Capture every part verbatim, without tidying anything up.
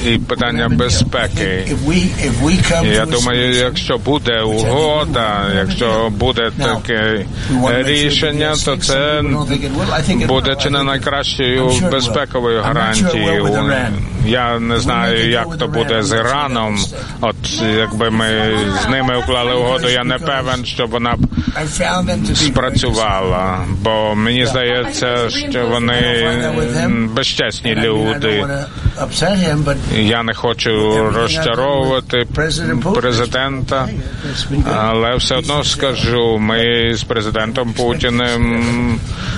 і питання безпеки. Я думаю, якщо буде угода, якщо буде таке рішення, то це буде чи не найкращою безпековою гарантією. Я не знаю, як то буде з Іраном. От якби ми з ними уклали угоду, я не певен, що вона б спрацювала. Бо мені здається, що вони безчесні люди. Я не хочу розчаровувати президента, але все одно скажу, ми з президентом Путіним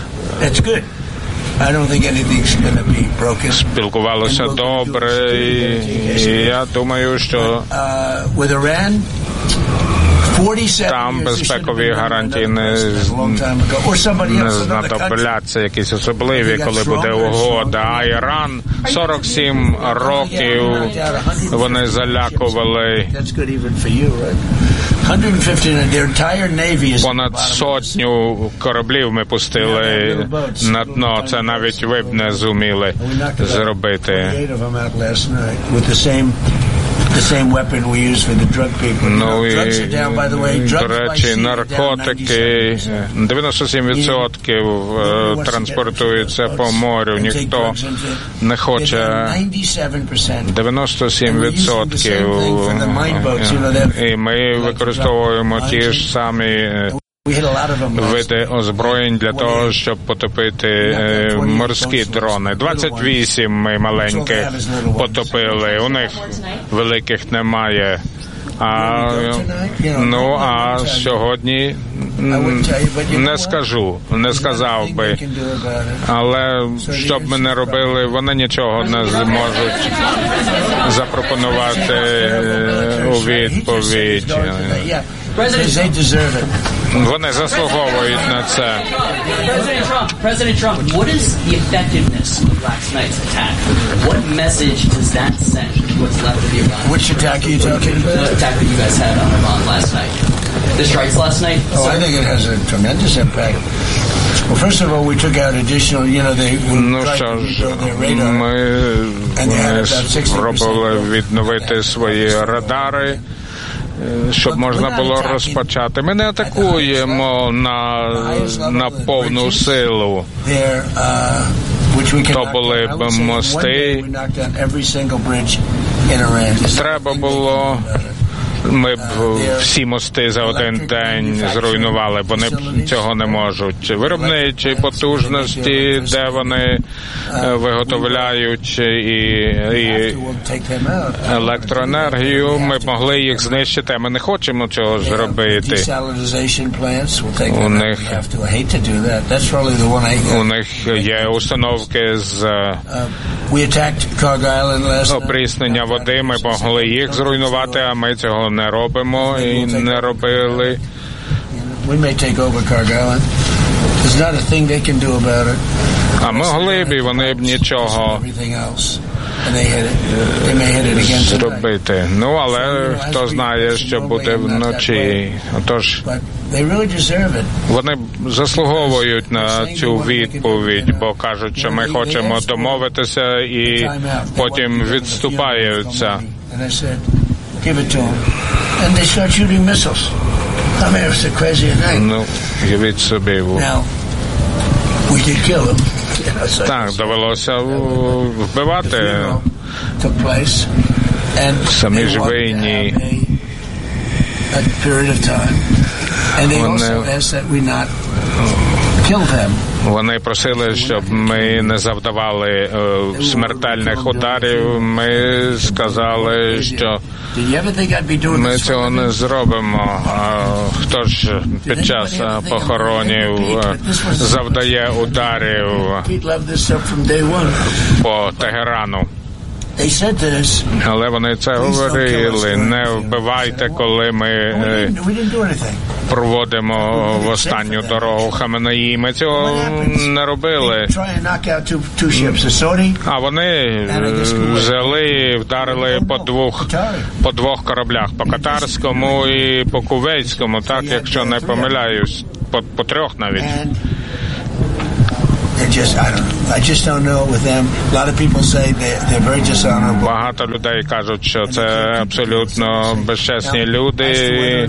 спілкувалися добре, і я думаю, що там безпекові гарантії не, не знадобляться якісь особливі, коли буде угода. А Іран сорок сім років вони залякували понад сотню кораблів ми пустили на дно. Це навіть ви б не зуміли зробити. Ну і, до речі, наркотики, дев'яносто сім відсотків транспортуються по морю, ніхто не хоче дев'яносто сім відсотків, і ми використовуємо ті ж самі види озброєнь для того, щоб потопити е, морські дрони. двадцять вісім ми маленьких потопили, у них великих немає. А, ну, а сьогодні не скажу, не сказав би, але що б ми не робили, вони нічого не зможуть запропонувати у відповідь. Вони заслуговують на це. President Trump, what is the effectiveness of last night's attack? What message does that send to what's left of Iran? Which attack are you talking about? The attack that you guys had on Iran last night. The strikes last night? Oh, I think it has a tremendous impact. Well, first of all, we took out additional, you know, they ну що ж, ми спробували відновити свої радари, щоб можна було розпочати. Ми не атакуємо на, на повну силу. То були б мости. Треба було... Ми б всі мости за один день зруйнували, вони б цього не можуть. Виробничі потужності, де вони виготовляють і, і електроенергію, ми б могли їх знищити, а ми не хочемо цього зробити. У них, у них є установки з опріснення води, ми б могли їх зруйнувати, а ми цього не робимо і не робили. А могли б, і вони б нічого зробити. Ну, але хто знає, що буде вночі. Отож, вони заслуговують на цю відповідь, бо кажуть, що ми хочемо домовитися і потім відступаються. Give it to them. And they start shooting missiles. I mean, it's the craziest thing. Ну, явіть собі. Now, we did kill them. Так, довелося вбивати. Took place. And самі ж винні. A period of time. And they also asked that we not kill them. Вони просили, щоб ми не завдавали е, смертельних ударів. Ми сказали, що ми цього не зробимо. А хто ж під час похоронів завдає ударів по Тегерану? Але вони це говорили, не вбивайте, коли ми проводимо в останню дорогу Хаменеї. Ми цього не робили. А вони взяли, вдарили по двох, по двох кораблях, по катарському і по кувейтському, так, якщо не помиляюсь, по, по трьох навіть. just, I don't know. I just don't know with them. A lot of people say they're, they're very dishonorable. Багато людей кажуть, що це абсолютно безчесні люди.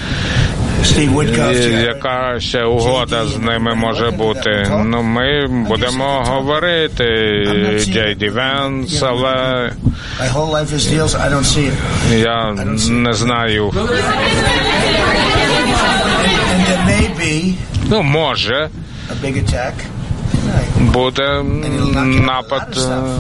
Яка ще угода з ними може бути? Ну, ми будемо говорити, Джей Ді Венс, але я не знаю. Ну, може буде напад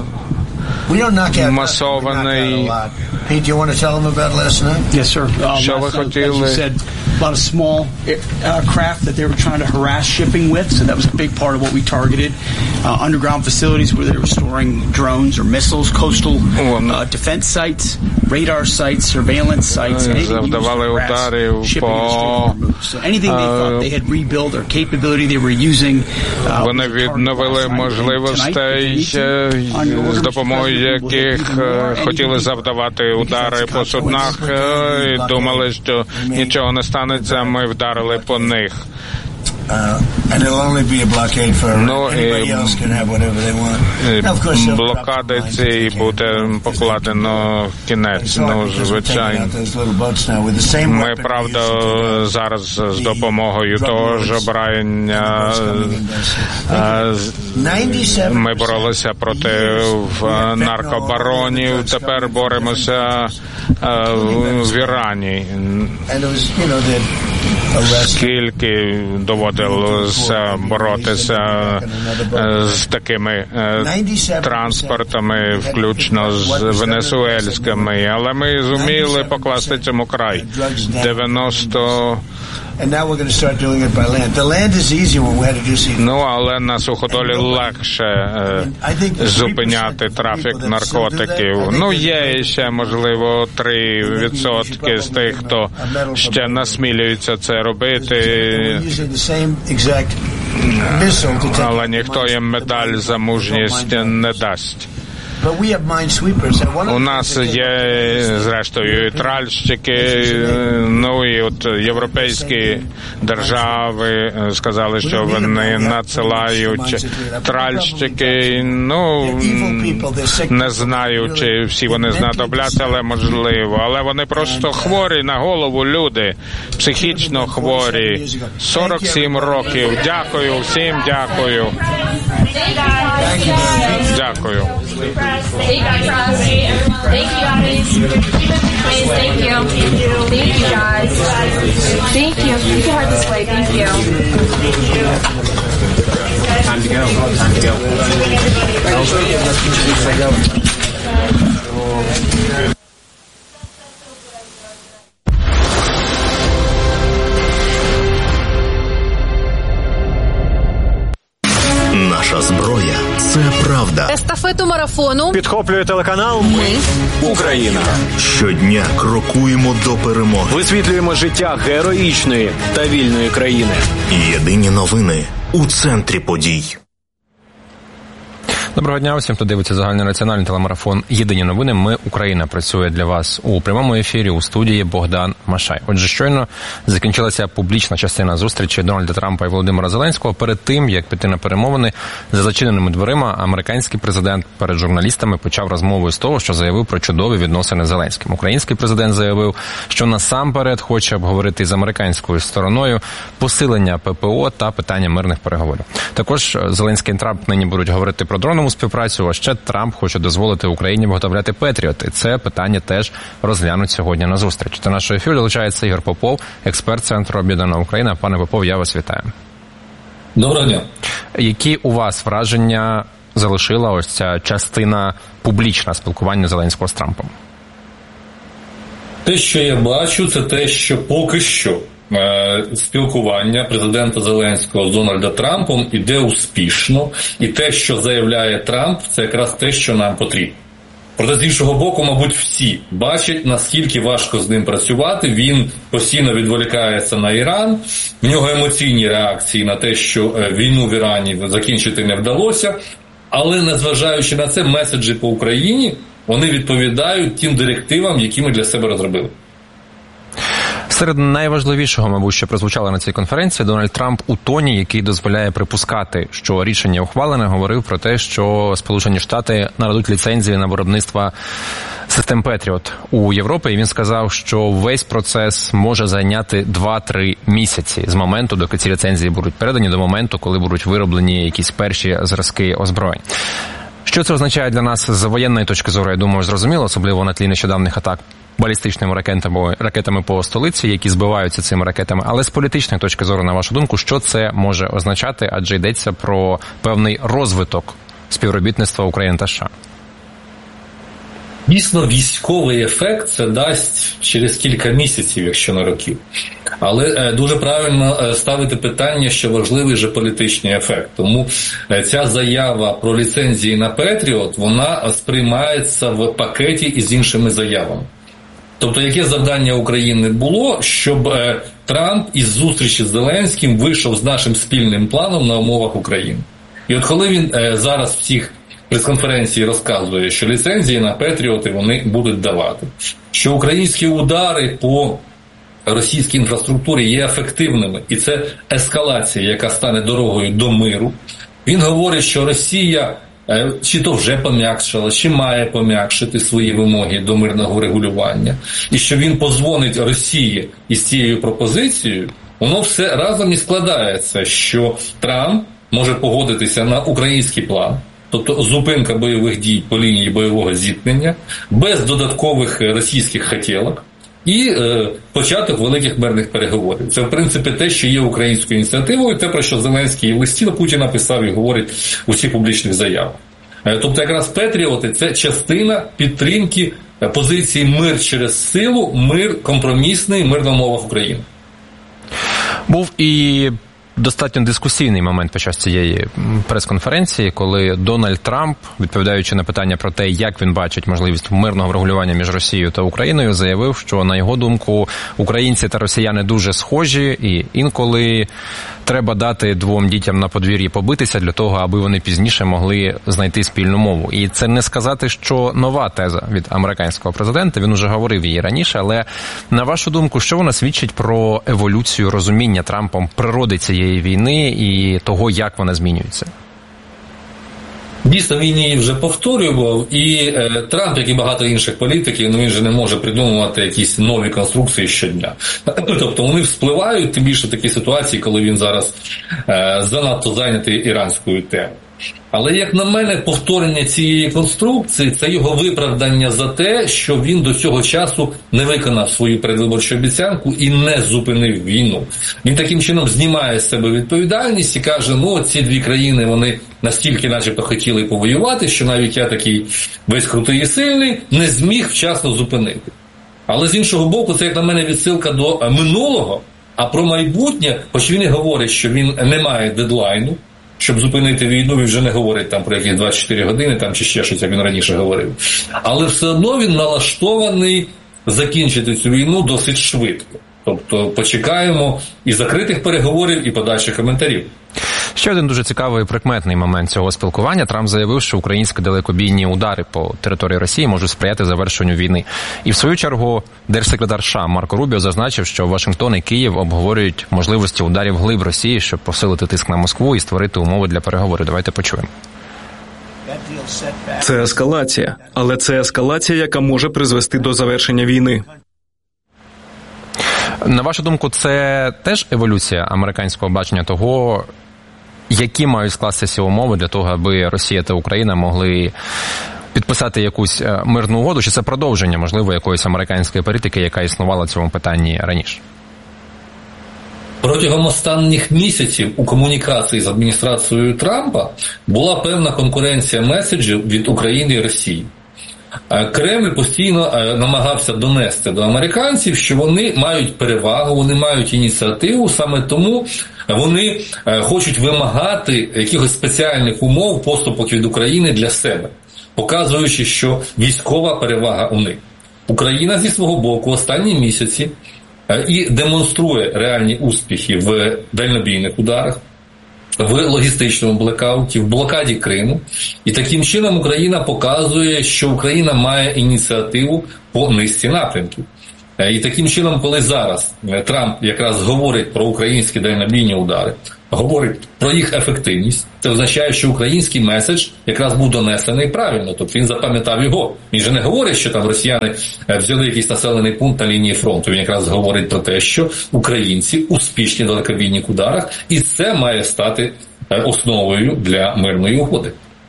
масований. Pete, do you want to tell them about last night? Yes, sir. Um, Що ви хотіли? A lot of small uh, craft that they were trying to harass shipping with, so that was a big part of what we targeted. Uh, underground facilities where they were storing drones or missiles, coastal uh, defense sites, radar sites, surveillance sites, anything used to harass shipping industry. So anything they thought they had rebuilt or capability they were using. Uh, Вони відновили можливостей, з допомогою яких хотіли завдавати удари по суднах і думали, що нічого не станеться, ми вдарили по них. Ну, і блокади цій буде покладено кінець, ну, звичайно. Ми, правда, зараз з допомогою того ж обрання ми боролися проти наркобаронів, тепер боремося в Ірані. Скільки доводилося боротися з такими транспортами, включно з венесуельськими, але ми зуміли покласти цьому край. дев'яносто Ну, але на суходолі легше е, зупиняти трафік наркотиків. Ну, є ще, можливо, три відсотки з тих, хто ще насмілюється це робити. Але ніхто їм медаль за мужність не дасть. У нас є, зрештою, і тральщики, ну і от європейські держави сказали, що вони надсилають тральщики. Ну, не знаю, чи всі вони знадобляться, але можливо. Але вони просто хворі на голову люди, психічно хворі. сорок сім років. Дякую всім, дякую. Дякую. Thank you, guys. Thank you, guys. Please, thank you. Thank you, guys. Thank you. You can head this way. Thank you. Time to go. Time to go. Наша зброя – це правда. Естафету марафону підхоплює телеканал «Ми Україна». Щодня крокуємо до перемоги. Висвітлюємо життя героїчної та вільної країни. Єдині новини у центрі подій. Доброго дня усім, хто дивиться загальний національний телемарафон «Єдині новини». Ми, Україна, працює для вас у прямому ефірі у студії Богдан Машай. Отже, щойно закінчилася публічна частина зустрічі Дональда Трампа і Володимира Зеленського. Перед тим, як піти на перемовини за зачиненими дверима, американський президент перед журналістами почав розмову з того, що заявив про чудові відносини з Зеленським. Український президент заявив, що насамперед хоче обговорити з американською стороною посилення ППО та питання мирних переговорів. Також Зеленський і Трамп нині будуть говорити про дронову співпрацю, а ще Трамп хоче дозволити Україні виготовляти Петріоти. Це питання теж розглянуть сьогодні на зустріч. До нашого ефіру долучається Ігор Попов, експерт Центру Об'єднана Україна. Пане Попов, я вас вітаю. Доброго дня. Які у вас враження залишила ось ця частина публічна спілкування Зеленського з Трампом? Те, що я бачу, це те, що поки що спілкування президента Зеленського з Дональдом Трампом іде успішно, і те, що заявляє Трамп, це якраз те, що нам потрібно. Проте, з іншого боку, мабуть, всі бачать, наскільки важко з ним працювати. Він постійно відволікається на Іран, в нього емоційні реакції на те, що війну в Ірані закінчити не вдалося, але, незважаючи на це, меседжі по Україні, вони відповідають тим директивам, які ми для себе розробили. Серед найважливішого, мабуть, що прозвучало на цій конференції, Дональд Трамп у тоні, який дозволяє припускати, що рішення ухвалене, говорив про те, що Сполучені Штати нададуть ліцензії на виробництво систем Петріот у Європі. І він сказав, що весь процес може зайняти два-три місяці з моменту, доки ці ліцензії будуть передані, до моменту, коли будуть вироблені якісь перші зразки озброєнь. Що це означає для нас з воєнної точки зору, я думаю, зрозуміло, особливо на тлі нещодавних атак балістичними ракетами, ракетами по столиці, які збиваються цими ракетами. Але з політичної точки зору, на вашу думку, що це може означати? Адже йдеться про певний розвиток співробітництва України та США. Дійсно, військовий ефект це дасть через кілька місяців, якщо не років. Але дуже правильно ставити питання, що важливий же політичний ефект. Тому ця заява про ліцензії на Петріот, вона сприймається в пакеті із іншими заявами. Тобто, яке завдання України було, щоб Трамп із зустрічі з Зеленським вийшов з нашим спільним планом на умовах України. І от коли він зараз всіх прес-конференції розказує, що ліцензії на Петріоти вони будуть давати, що українські удари по російській інфраструктурі є ефективними, і це ескалація, яка стане дорогою до миру. Він говорить, що Росія чи то вже пом'якшила, чи має пом'якшити свої вимоги до мирного регулювання, і що він позвонить Росії із цією пропозицією, воно все разом і складається, що Трамп може погодитися на український план, тобто зупинка бойових дій по лінії бойового зіткнення, без додаткових російських хотілок, і е, початок великих мирних переговорів. Це, в принципі, те, що є українською ініціативою, те, про що Зеленський в листі Путіна писав і говорить у всіх публічних заявах. Е, тобто, якраз Петріоти – це частина підтримки позиції мир через силу, мир компромісний, мир на умовах України. Був і достатньо дискусійний момент під час цієї прес-конференції, коли Дональд Трамп, відповідаючи на питання про те, як він бачить можливість мирного врегулювання між Росією та Україною, заявив, що, на його думку, українці та росіяни дуже схожі, і інколи треба дати двом дітям на подвір'ї побитися для того, аби вони пізніше могли знайти спільну мову. І це не сказати, що нова теза від американського президента, він уже говорив її раніше, але, на вашу думку, що вона свідчить про еволюцію розуміння Трампом природи цієї війни і того, як вона змінюється? Дійсно, він її вже повторював, і е, Трамп, як і багато інших політиків, ну він же не може придумувати якісь нові конструкції щодня. Тобто вони вспливають, тим більше в такій ситуації, коли він зараз е, занадто зайнятий іранською темою. Але, як на мене, повторення цієї конструкції – це його виправдання за те, що він до цього часу не виконав свою передвиборчу обіцянку і не зупинив війну. Він таким чином знімає з себе відповідальність і каже, ну, ці дві країни, вони настільки начебто хотіли повоювати, що навіть я такий весь крутий і сильний не зміг вчасно зупинити. Але з іншого боку, це, як на мене, відсилка до минулого, а про майбутнє, хоч він і говорить, що він не має дедлайну, щоб зупинити війну, він вже не говорить там про якісь двадцять чотири години там, чи ще щось, як він раніше говорив. Але все одно він налаштований закінчити цю війну досить швидко. Тобто почекаємо і закритих переговорів, і подальших коментарів. Ще один дуже цікавий прикметний момент цього спілкування. Трамп заявив, що українські далекобійні удари по території Росії можуть сприяти завершенню війни. І в свою чергу держсекретар США Марко Рубіо зазначив, що Вашингтон і Київ обговорюють можливості ударів вглиб Росії, щоб посилити тиск на Москву і створити умови для переговорів. Давайте почуємо. Це ескалація, але це ескалація, яка може призвести до завершення війни. На вашу думку, це теж еволюція американського бачення того, які мають скластися умови для того, аби Росія та Україна могли підписати якусь мирну угоду, чи це продовження, можливо, якоїсь американської політики, яка існувала в цьому питанні раніше? Протягом останніх місяців у комунікації з адміністрацією Трампа була певна конкуренція меседжів від України і Росії. Кремль постійно намагався донести до американців, що вони мають перевагу, вони мають ініціативу, саме тому вони хочуть вимагати якихось спеціальних умов поступок від України для себе, показуючи, що військова перевага у них. Україна зі свого боку останні місяці і демонструє реальні успіхи в дальнобійних ударах, в логістичному блекауті, в блокаді Криму. І таким чином Україна показує, що Україна має ініціативу по низці напрямків. І таким чином, коли зараз Трамп якраз говорить про українські дальнобійні удари, говорить про їх ефективність, це означає, що український меседж якраз був донесений правильно, тобто він запам'ятав його. Він же не говорить, що там росіяни взяли якийсь населений пункт на лінії фронту, він якраз говорить про те, що українці успішні в далекобійних ударах, і це має стати основою для мирної угоди.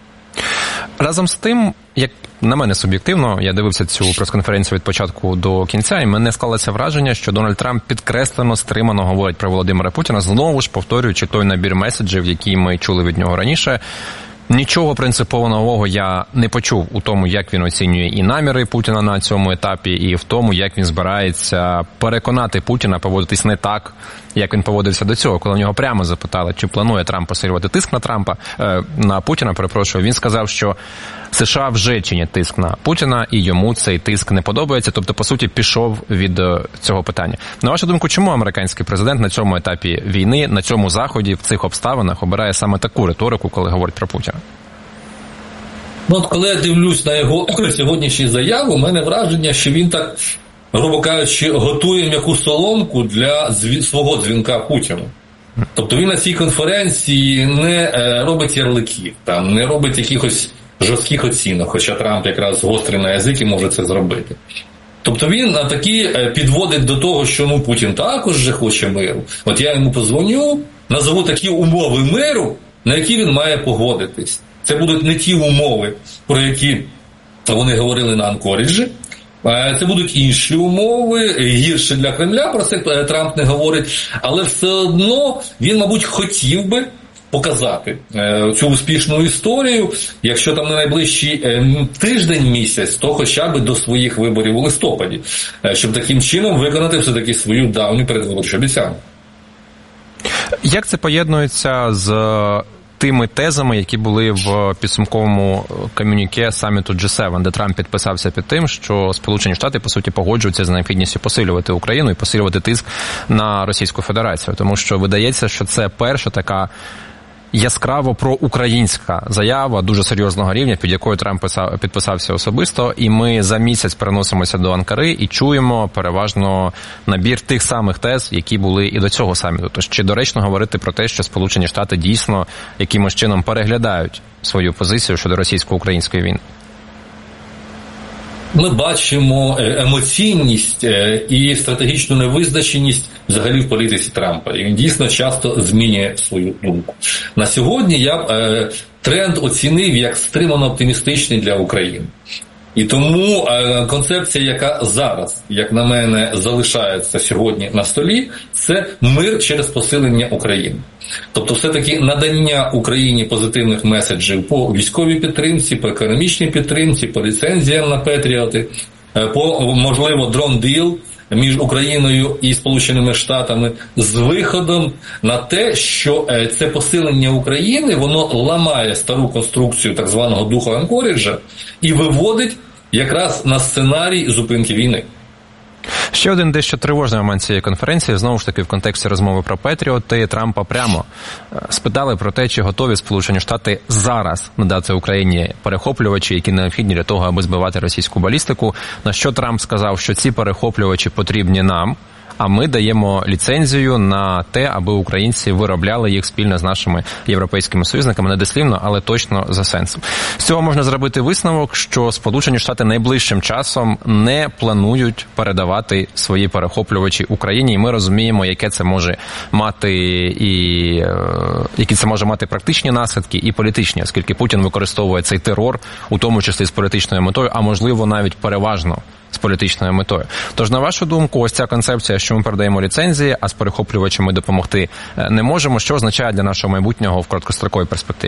Разом з тим, як на мене суб'єктивно, я дивився цю прес-конференцію від початку до кінця, і мене склалося враження, що Дональд Трамп підкреслено, стримано говорить про Володимира Путіна, знову ж повторюючи той набір меседжів, які ми чули від нього раніше. Нічого принципово нового я не почув у тому, як він оцінює і наміри Путіна на цьому етапі, і в тому, як він збирається переконати Путіна поводитись не так, як він поводився до цього. Коли в нього прямо запитали, чи планує Трамп посилювати тиск на Трампа, е, на Путіна, перепрошую, він сказав, що США вже чинять тиск на Путіна, і йому цей тиск не подобається, тобто, по суті, пішов від цього питання. На вашу думку, чому американський президент на цьому етапі війни, на цьому заході, в цих обставинах обирає саме таку риторику, коли говорить про Путіна? Ну, от коли я дивлюсь на його сьогоднішні заяви, у мене враження, що він так, грубо кажучи, готує м'яку соломку для зві... свого дзвінка Путіну. Тобто він на цій конференції не робить ярликів, там, не робить якихось жорстких оцінок, хоча Трамп якраз гострий на язик і може це зробити. Тобто він на такі підводить до того, що ну, Путін також же хоче миру. От я йому позвоню, назову такі умови миру, на які він має погодитись. Це будуть не ті умови, про які вони говорили на Анкоріджі. Це будуть інші умови, гірше для Кремля, про це Трамп не говорить. Але все одно він, мабуть, хотів би показати цю успішну історію, якщо там на найближчий тиждень, місяць, то хоча б до своїх виборів у листопаді, щоб таким чином виконати все-таки свою давню передвиборчу обіцянку. Як це поєднується з тими тезами, які були в підсумковому комюніке саміту джі севен, де Трамп підписався під тим, що Сполучені Штати, по суті, погоджуються з необхідністю посилювати Україну і посилювати тиск на Російську Федерацію. Тому що видається, що це перша така яскраво проукраїнська заява дуже серйозного рівня, під якою Трамп підписався особисто, і ми за місяць переносимося до Анкари і чуємо переважно набір тих самих тез, які були і до цього саміту. Тож чи доречно говорити про те, що Сполучені Штати дійсно якимось чином переглядають свою позицію щодо російсько-української війни? Ми бачимо емоційність і стратегічну невизначеність взагалі в політиці Трампа. І він дійсно часто змінює свою думку. На сьогодні я б тренд оцінив як стримано оптимістичний для України. І тому концепція, яка зараз, як на мене, залишається сьогодні на столі, це мир через посилення України. Тобто все-таки надання Україні позитивних меседжів по військовій підтримці, по економічній підтримці, по ліцензіям на Петріоти, по, можливо, дрон-діл між Україною і Сполученими Штатами з виходом на те, що це посилення України, воно ламає стару конструкцію так званого духу Анкоріджа і виводить якраз на сценарій зупинки війни. Ще один дещо тривожний момент цієї конференції, знову ж таки в контексті розмови про Петріоти, Трампа прямо спитали про те, чи готові Сполучені Штати зараз надати Україні перехоплювачі, які необхідні для того, аби збивати російську балістику, на що Трамп сказав, що ці перехоплювачі потрібні нам, а ми даємо ліцензію на те, аби українці виробляли їх спільно з нашими європейськими союзниками, не дослівно, але точно за сенсом. З цього можна зробити висновок, що Сполучені Штати найближчим часом не планують передавати свої перехоплювачі Україні, і ми розуміємо, яке це може мати і які це може мати практичні наслідки і політичні, оскільки Путін використовує цей терор, у тому числі з політичною метою, а можливо навіть переважно з політичною метою. Тож, на вашу думку, ось ця концепція, що ми передаємо ліцензії, а з перехоплювачами допомогти не можемо, що означає для нашого майбутнього в короткостроковій перспективі?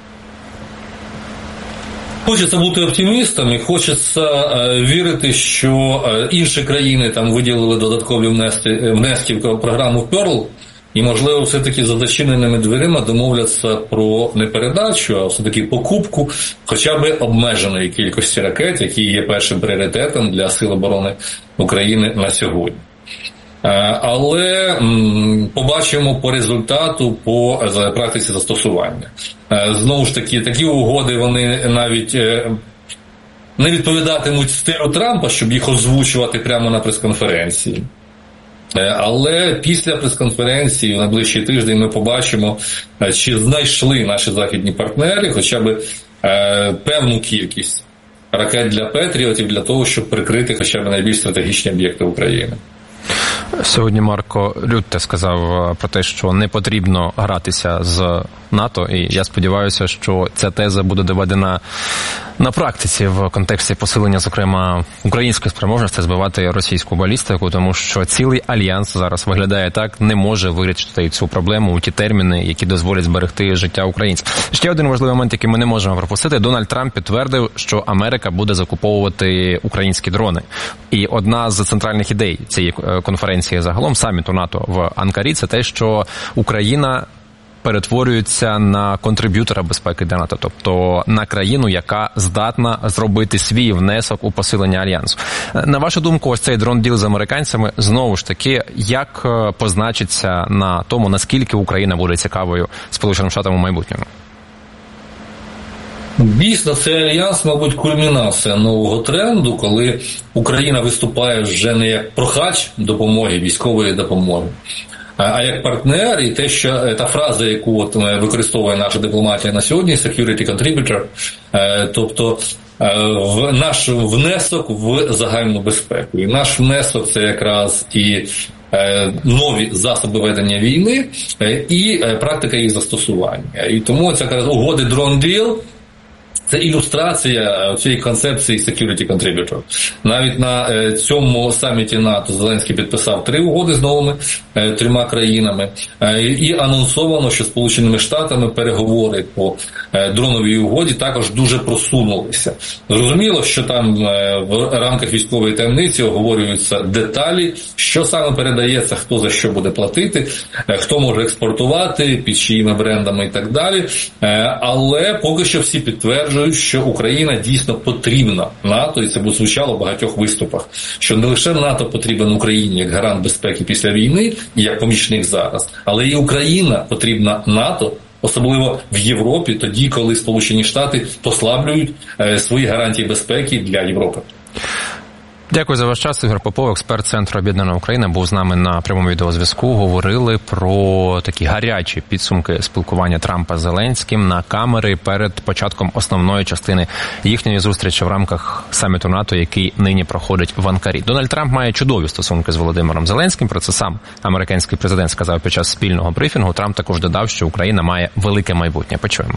Хочеться бути оптимістом і хочеться е, вірити, що е, інші країни там виділили додаткові внески, внески в програму Перл, і, можливо, все-таки за зачиненими дверима домовляться про не передачу, а все-таки покупку хоча б обмеженої кількості ракет, які є першим пріоритетом для Сил оборони України на сьогодні. Але м, побачимо по результату, по за, практиці застосування. Знову ж таки, такі угоди, вони навіть не відповідатимуть стилю Трампа, щоб їх озвучувати прямо на прес-конференції. Але після прес-конференції в найближчий тиждень ми побачимо, чи знайшли наші західні партнери хоча б е, певну кількість ракет для Петріотів для того, щоб прикрити хоча б найбільш стратегічні об'єкти України. Сьогодні Марко Рютте сказав про те, що не потрібно гратися з НАТО, і я сподіваюся, що ця теза буде доведена на практиці в контексті посилення, зокрема, української спроможності збивати російську балістику, тому що цілий альянс зараз виглядає так, не може вирішити цю проблему у ті терміни, які дозволять зберегти життя українців. Ще один важливий момент, який ми не можемо пропустити. Дональд Трамп підтвердив, що Америка буде закуповувати українські дрони. І одна з центральних ідей цієї конференції загалом, саміту НАТО в Анкарі, це те, що Україна перетворюється на контриб'ютора безпеки для НАТО, тобто на країну, яка здатна зробити свій внесок у посилення альянсу. На вашу думку, ось цей дрон-діл з американцями, знову ж таки, як позначиться на тому, наскільки Україна буде цікавою Сполученим Штатам у майбутньому? Дійсно, цей альянс, мабуть, кульмінація нового тренду, коли Україна виступає вже не як прохач допомоги, військової допомоги, а як партнер, і те, що та фраза, яку от використовує наша дипломатія на сьогодні, security contributor, тобто в наш внесок в загальну безпеку. І наш внесок – це якраз і нові засоби ведення війни, і практика їх застосування. І тому ця якраз угоди Drone Deal – це ілюстрація цієї концепції security contributor. Навіть на цьому саміті НАТО Зеленський підписав три угоди з новими трьома країнами. І анонсовано, що Сполученими Штатами переговори по дроновій угоді також дуже просунулися. Зрозуміло, що там в рамках військової таємниці оговорюються деталі, що саме передається, хто за що буде платити, хто може експортувати, під чиїми брендами і так далі. Але поки що всі підтверджують, що Україна дійсно потрібна НАТО, і це звучало в багатьох виступах, що не лише НАТО потрібен Україні як гарант безпеки після війни, і як помічник зараз, але і Україна потрібна НАТО, особливо в Європі, тоді, коли Сполучені Штати послаблюють е, свої гарантії безпеки для Європи. Дякую за ваш час. Ігор Попов, експерт Центру Об'єднана Україна, був з нами на прямому відеозв'язку. Говорили про такі гарячі підсумки спілкування Трампа з Зеленським на камери перед початком основної частини їхньої зустрічі в рамках саміту НАТО, який нині проходить в Анкарі. Дональд Трамп має чудові стосунки з Володимиром Зеленським. Про це сам американський президент сказав під час спільного брифінгу. Трамп також додав, що Україна має велике майбутнє. Почуємо.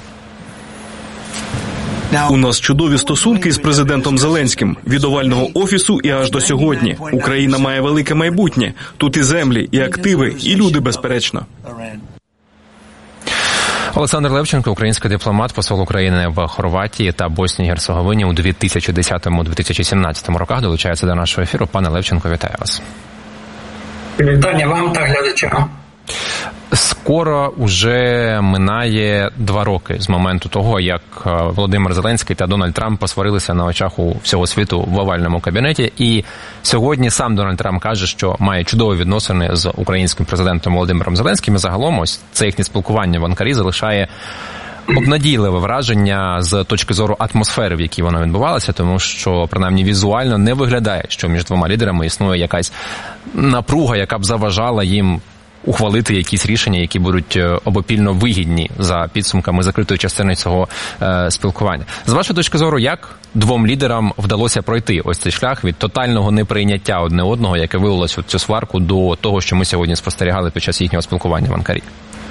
У нас чудові стосунки з президентом Зеленським. Від Овального офісу і аж до сьогодні. Україна має велике майбутнє. Тут і землі, і активи, і люди, безперечно. Олександр Левченко, український дипломат, посол України в Хорватії та Боснії і Герцеговині у дві тисячі десятому - дві тисячі сімнадцятому роках, долучається до нашого ефіру. Пане Левченко, вітаю вас. Вітання вам та глядачам. Скоро уже минає два роки з моменту того, як Володимир Зеленський та Дональд Трамп посварилися на очах у всього світу в овальному кабінеті. І сьогодні сам Дональд Трамп каже, що має чудові відносини з українським президентом Володимиром Зеленським. І загалом ось це їхнє спілкування в Анкарі залишає обнадійливе враження з точки зору атмосфери, в якій воно відбувалося, тому що, принаймні, візуально не виглядає, що між двома лідерами існує якась напруга, яка б заважала їм ухвалити якісь рішення, які будуть обопільно вигідні за підсумками закритої частини цього е, спілкування. З вашої точки зору, як двом лідерам вдалося пройти ось цей шлях від тотального неприйняття одне одного, яке вилилось у цю сварку, до того, що ми сьогодні спостерігали під час їхнього спілкування в Анкарі?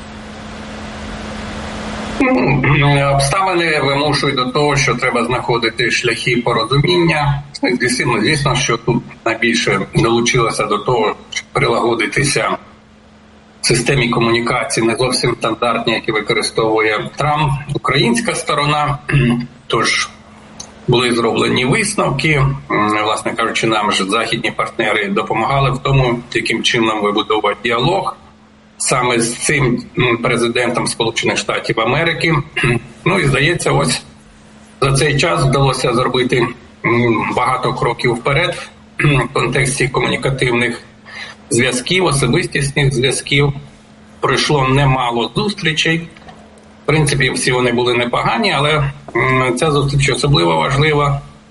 Обставини вимушують до того, що треба знаходити шляхи порозуміння. Звісно, звісно, що тут найбільше долучилося до того, щоб прилагодитися системі комунікації не зовсім стандартні, які використовує Трамп. Українська сторона, тож були зроблені висновки. Власне кажучи, нам ж західні партнери допомагали в тому, яким чином вибудовувати діалог саме з цим президентом Сполучених Штатів Америки. Ну і здається, ось за цей час вдалося зробити багато кроків вперед в контексті комунікативних зв'язків, особистісних зв'язків. Пройшло немало зустрічей. В принципі, всі вони були непогані, але ця зустріч особливо важлива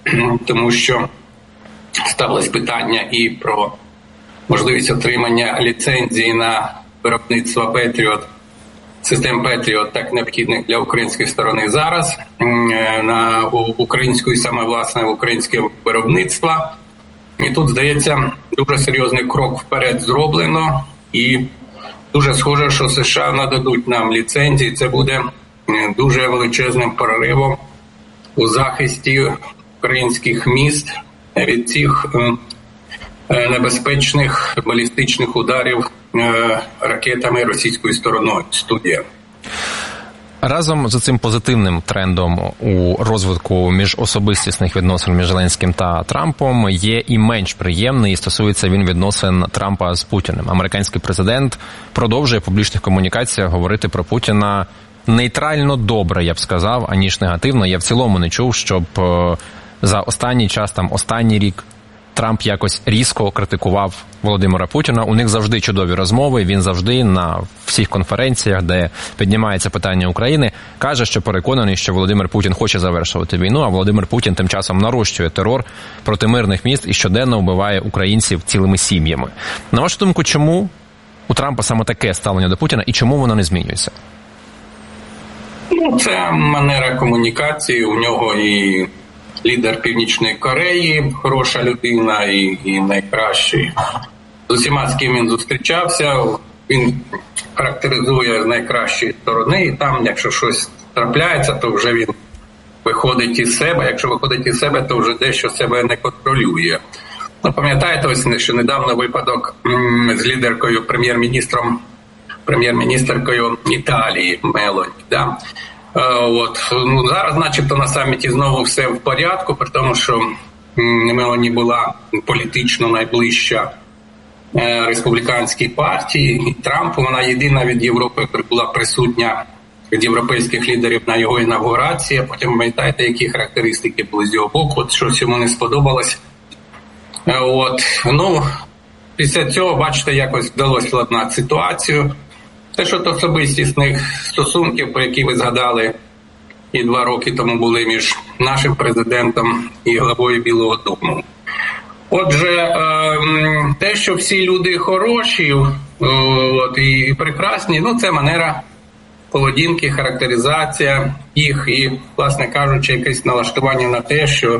тому що ставилось питання і про можливість отримання ліцензії на виробництво Петріот, систем Петріот, так необхідних для української сторони зараз, на українську і саме власне українське виробництво. І тут, здається, дуже серйозний крок вперед зроблено, і дуже схоже, що США нададуть нам ліцензії. Це буде дуже величезним проривом у захисті українських міст від цих небезпечних балістичних ударів ракетами російською стороною. Студія. Разом з цим позитивним трендом у розвитку міжособистісних відносин між Зеленським та Трампом є і менш приємний, і стосується він відносин Трампа з Путіним. Американський президент продовжує в публічних комунікаціях говорити про Путіна нейтрально добре, я б сказав, аніж негативно. Я в цілому не чув, щоб за останній час, там останній рік, Трамп якось різко критикував Володимира Путіна. У них завжди чудові розмови, він завжди на всіх конференціях, де піднімається питання України, каже, що переконаний, що Володимир Путін хоче завершувати війну, а Володимир Путін тим часом нарощує терор проти мирних міст і щоденно вбиває українців цілими сім'ями. На вашу думку, чому у Трампа саме таке ставлення до Путіна і чому воно не змінюється? Ну, це манера комунікації, у нього і лідер Північної Кореї, хороша людина і, і найкращий. З усіма, з ким він зустрічався, він характеризує з найкращої сторони, і там, якщо щось трапляється, то вже він виходить із себе. Якщо виходить із себе, то вже дещо себе не контролює. Ну, пам'ятаєте, ось що недавно випадок з лідеркою, прем'єр-міністром, прем'єр-міністеркою Італії Мелоні, да? От. Ну, зараз начебто на саміті знову все в порядку, при тому, що Мелоні була політично найближча республіканській партії, і Трампу, вона єдина від Європи була присутня, від європейських лідерів на його інавгурації. Потім пам'ятаєте, які характеристики були з його боку, от щось йому не сподобалось. От. Ну, після цього, бачите, якось вдалося владнати ситуацію. Те, що до особистісних стосунків, про які ви згадали, і два роки тому були між нашим президентом і главою Білого дому. Отже, те, що всі люди хороші от, і прекрасні, ну це манера поведінки, характеризація їх і, власне кажучи, якесь налаштування на те, що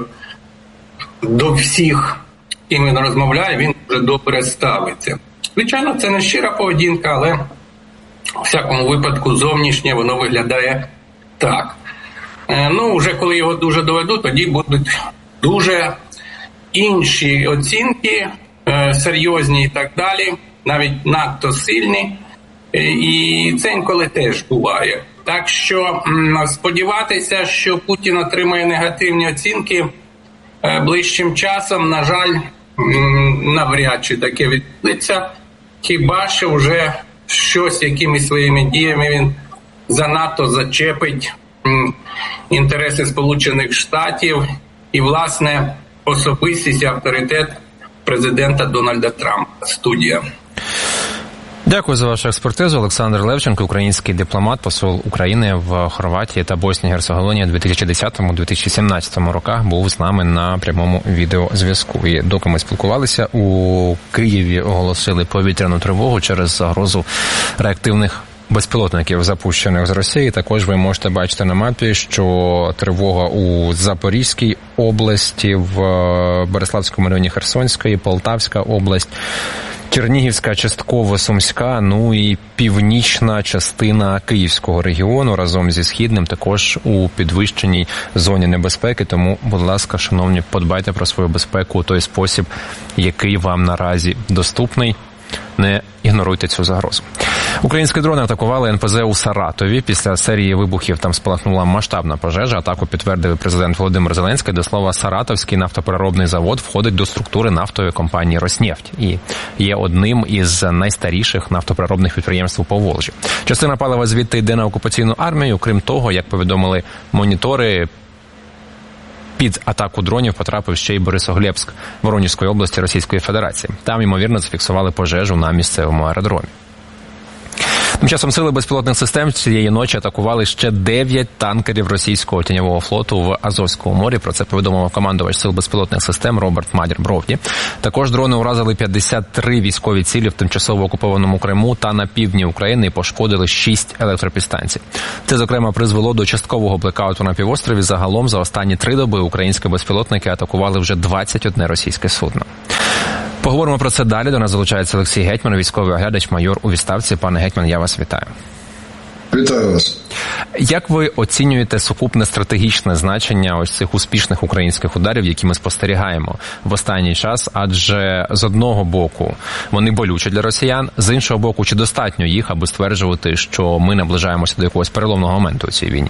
до всіх, з ким він розмовляє, він дуже добре ставиться. Звичайно, це не щира поведінка, але у всякому випадку зовнішнє воно виглядає так. Ну, вже коли його дуже доведуть, тоді будуть дуже інші оцінки, серйозні і так далі, навіть надто сильні. І це інколи теж буває. Так що сподіватися, що Путін отримає негативні оцінки ближчим часом, на жаль, навряд чи таке відбудеться. Хіба що вже щось, якимись своїми діями він занадто зачепить інтереси Сполучених Штатів і, власне, особистість і авторитет президента Дональда Трампа. Студія. Дякую за вашу експертизу. Олександр Левченко, український дипломат, посол України в Хорватії та Боснії і Герцеговині у дві тисячі десятому - дві тисячі сімнадцятому роках був з нами на прямому відеозв'язку. І доки ми спілкувалися, у Києві оголосили повітряну тривогу через загрозу реактивних безпілотників, запущених з Росії. Також ви можете бачити на мапі, що тривога у Запорізькій області, в Береславському районі Херсонської, Полтавська область, Чернігівська, частково Сумська, ну і північна частина Київського регіону разом зі Східним також у підвищеній зоні небезпеки. Тому, будь ласка, шановні, подбайте про свою безпеку у той спосіб, який вам наразі доступний. Не ігноруйте цю загрозу. Українські дрони атакували ен пе зе у Саратові. Після серії вибухів там спалахнула масштабна пожежа. Атаку підтвердив президент Володимир Зеленський. До слова, Саратовський нафтопереробний завод входить до структури нафтової компанії «Роснефть» і є одним із найстаріших нафтопереробних підприємств у Поволжі. Частина палива звідти йде на окупаційну армію. Крім того, як повідомили монітори, під атаку дронів потрапив ще й Борисоглебськ Воронізької області Російської Федерації. Там, ймовірно, зафіксували пожежу на місцевому аеродромі. Тим часом сили безпілотних систем цієї ночі атакували ще дев'ять танкерів російського тіньового флоту в Азовському морі. Про це повідомив командувач сил безпілотних систем Роберт Мадір-Бровді. Також дрони уразили п'ятдесят три військові цілі в тимчасово окупованому Криму та на півдні України і пошкодили шість електропідстанцій. Це, зокрема, призвело до часткового блекауту на півострові. Загалом за останні три доби українські безпілотники атакували вже двадцять одне російське судно. Поговоримо про це далі. До нас залучається Олексій Гетьман, військовий оглядач, майор у відставці. Пане Гетьман, я вас вітаю. Вітаю вас. Як ви оцінюєте сукупне стратегічне значення ось цих успішних українських ударів, які ми спостерігаємо в останній час? Адже з одного боку вони болючі для росіян, з іншого боку, чи достатньо їх, аби стверджувати, що ми наближаємося до якогось переломного моменту у цій війні?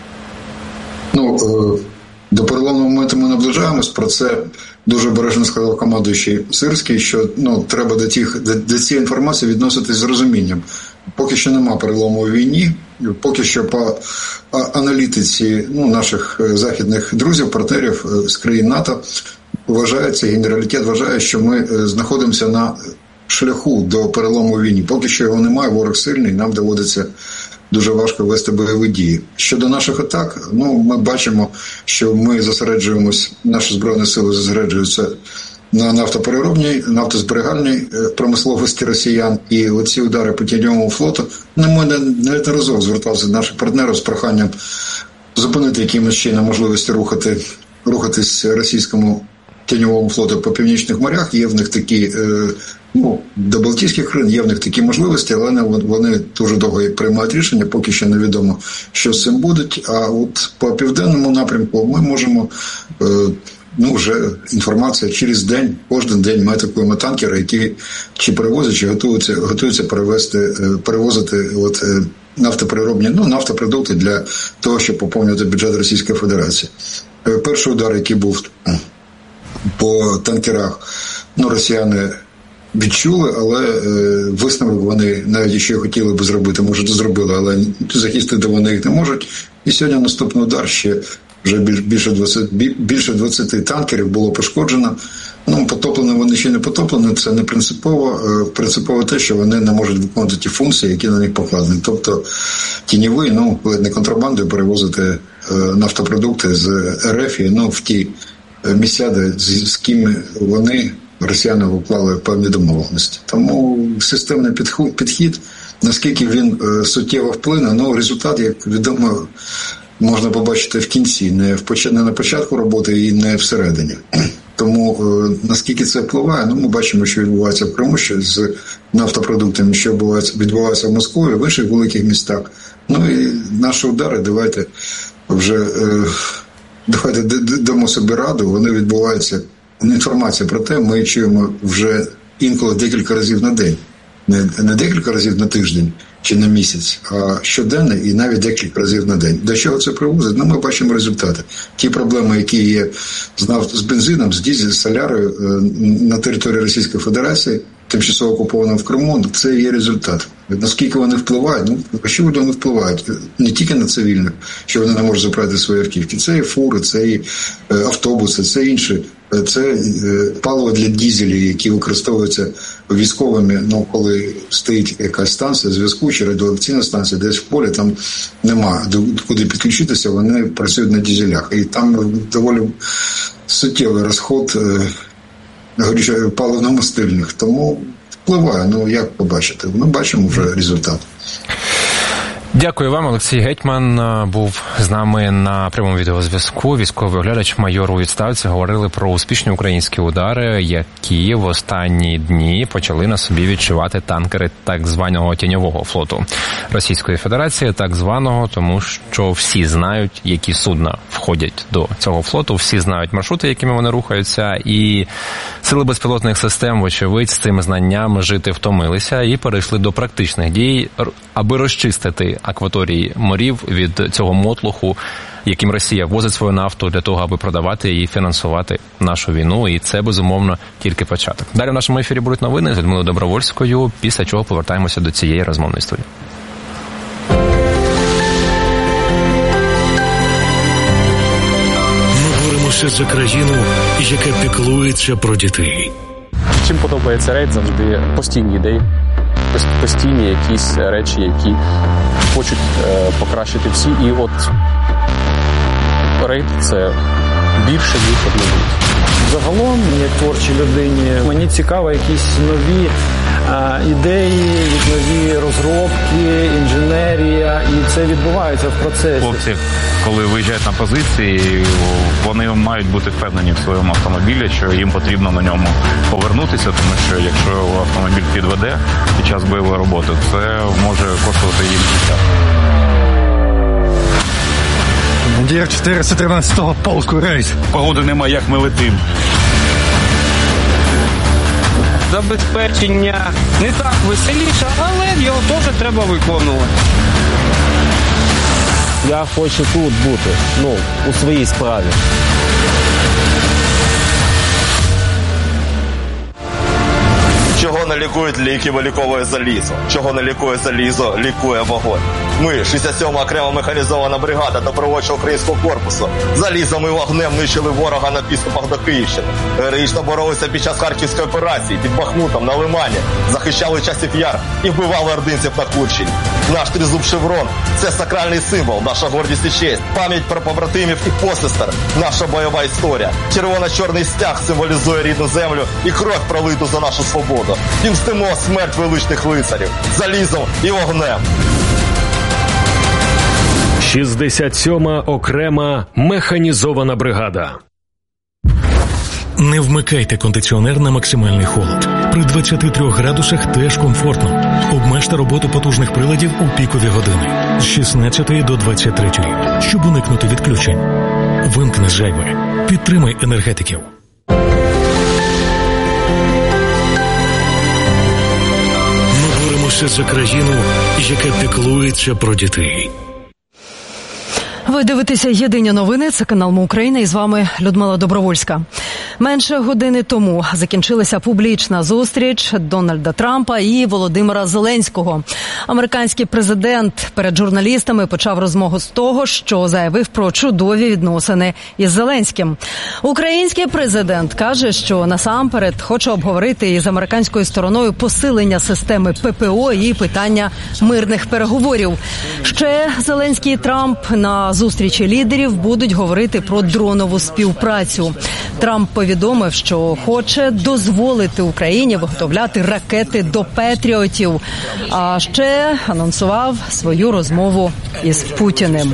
Ну, до переломного моменту ми наближаємось. Про це дуже обережно сказав командуючий Сирський, що ну, треба до, тих, до, до цієї інформації відноситись з розумінням. Поки що нема перелому у війні, поки що по аналітиці ну, наших західних друзів, партнерів з країн НАТО вважається, генералітет вважає, що ми знаходимося на шляху до перелому у війні. Поки що його немає, ворог сильний, нам доводиться дуже важко вести бойові дії. Щодо наших атак, ну, ми бачимо, що ми зосереджуємось, наші збройні сили зосереджуються на нафтопереробній, нафтозберігальній промисловості росіян. І оці удари по тіньовому флоту, ну, ми неодноразово зверталися до наших партнерів з проханням зупинити якимось чином можливості рухати, рухатись російському тіньовому флоту по північних морях. Є в них такі, ну, до Балтійських країн є в них такі можливості, але вони дуже довго приймають рішення, поки що невідомо, що з цим буде. А от по південному напрямку ми можемо, ну, вже інформація через день, кожен день ми атакуємо танкери, які чи перевозять, чи готуються, готуються перевезти, перевозити от нафтопереробні, ну, нафтопродукти для того, щоб поповнювати бюджет Російської Федерації. Перший удар, який був по танкерах, ну, росіяни відчули, але е, висновок вони, навіть якщо хотіли б зробити, може, зробили, але захистити вони їх не можуть. І сьогодні наступний удар, ще вже більше двадцяти, більше двадцяти танкерів було пошкоджено. Ну, потоплені вони ще не потоплені, це не принципово. Принципово те, що вони не можуть виконувати ті функції, які на них покладені. Тобто тіньовий, ну, не контрабандою перевозити е, нафтопродукти з РФ, ну, в ті місця, де з, з ким вони, росіяни, уклали певні домовленості. Тому системний підхід, наскільки він е, суттєво вплине, ну, результат, як відомо, можна побачити в кінці, не, в, не на початку роботи і не всередині. Тому е, наскільки це впливає, ну, ми бачимо, що відбувається в Криму, що з нафтопродуктами, що відбувається, відбувається в Москві, в інших великих містах. Ну і наші удари, давайте вже е, давайте дамо собі раду, вони відбуваються. Інформація про те, ми чуємо вже інколи декілька разів на день. Не, не декілька разів на тиждень чи на місяць, а щоденно і навіть декілька разів на день. До чого це привозить? Ну, ми бачимо результати. Ті проблеми, які є з, нафт, з бензином, з дізелем, з солярою на території Російської Федерації, тимчасово окупованого в Криму, це є результат. Наскільки вони впливають? Ну, що вони впливають? Не тільки на цивільних, що вони не можуть заправити свої автівки. Це і фури, це і автобуси, це інші. Це паливо для дізелів, які використовуються військовими, ну, коли стоїть якась станція зв'язку чи радіолокаційна станція, десь в полі, там нема куди підключитися, вони працюють на дізелях. І там доволі суттєвий розход паливно-мастильних. Тому впливає, ну, як побачити. Ми бачимо вже результат. Дякую вам. Олексій Гетьман був з нами на прямому відеозв'язку. Військовий оглядач, майор у відставці. Говорили про успішні українські удари, які в останні дні почали на собі відчувати танкери так званого тіньового флоту Російської Федерації, так званого, тому що всі знають, які судна входять до цього флоту, всі знають маршрути, якими вони рухаються, і сили безпілотних систем, вочевидь, з цими знаннями жити втомилися і перейшли до практичних дій, аби розчистити акваторії морів від цього мотлуху, яким Росія возить свою нафту для того, аби продавати і фінансувати нашу війну. І це, безумовно, тільки початок. Далі в нашому ефірі будуть новини з Людмилою Добровольською, після чого повертаємося до цієї розмовної студії. Ми боремося за країну, яка піклується про дітей. Чим подобається рейд? Завжди постійні ідеї. постійні якісь речі, які хочуть покращити всі. І от рейд – це більше, ніж однобуть. Загалом, як творчій людині, мені цікаво якісь нові а, ідеї, нові розробки, інженерія, і це відбувається в процесі. Хлопці, коли виїжджають на позиції, вони мають бути впевнені в своєму автомобілі, що їм потрібно на ньому повернутися, тому що якщо автомобіль підведе під час бойової роботи, це може коштувати їм життя. Командир чотириста тринадцятого полку рейс. Погоди немає, як ми летимо. Забезпечення не так веселіше, але його теж треба виконувати. Я хочу тут бути, ну, у своїй справі. Чого не лікують ліки, виліковує залізо. Чого не лікує залізо, лікує вогонь. Ми, шістдесят сьома окрема механізована бригада добровольчого українського корпусу, залізом і вогнем нищили ворога на підступах до Київщини. Героїчно боролися під час Харківської операції, під Бахмутом, на Лимані, захищали часів Яр і вбивали ординців на Курщині. Наш тризуб шеврон – це сакральний символ, наша гордість і честь, пам'ять про побратимів і посестер, наша бойова історія. Червоно-чорний стяг символізує рідну землю і кров пролиту за нашу свободу. І мстимо смерть величних лицарів, залізом і вогнем. шістдесят сьома окрема механізована бригада. Не вмикайте кондиціонер на максимальний холод. При двадцяти трьох градусах теж комфортно. Обмежте роботу потужних приладів у пікові години з шістнадцятої до двадцять третьої, щоб уникнути відключень. Вимкни зайве. Підтримай енергетиків. Ми боремося за країну, яка піклується про дітей. Ви дивитеся «Єдині новини», це канал Ми Україна, і з вами Людмила Добровольська. Менше години тому закінчилася публічна зустріч Дональда Трампа і Володимира Зеленського. Американський президент перед журналістами почав розмову з того, що заявив про чудові відносини із Зеленським. Український президент каже, що насамперед хоче обговорити із американською стороною посилення системи ППО і питання мирних переговорів. Ще Зеленський і Трамп на зустрічі лідерів будуть говорити про дронову співпрацю. Трамп повідомив, що хоче дозволити Україні виготовляти ракети до Петріотів, а ще анонсував свою розмову із Путіним.